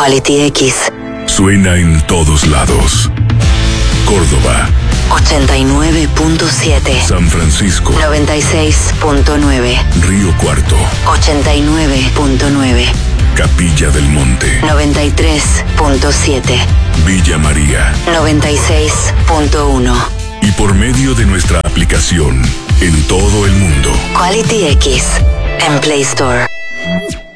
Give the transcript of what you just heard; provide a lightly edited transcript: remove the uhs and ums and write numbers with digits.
Quality X. Suena en todos lados. Córdoba, 89.7. San Francisco, 96.9. Río Cuarto, 89.9. Capilla del Monte, 93.7. Villa María, 96.1. y por medio de nuestra aplicación en todo el mundo. Quality X en Play Store.